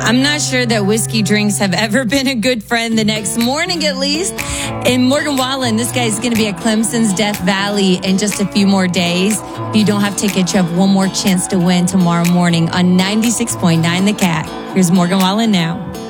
I'm not sure that whiskey drinks have ever been a good friend the next morning, at least. And Morgan Wallen, this guy's going to be at Clemson's Death Valley in just a few more days. If you don't have tickets, you have one more chance to win tomorrow morning on 96.9 The Cat. Here's Morgan Wallen now.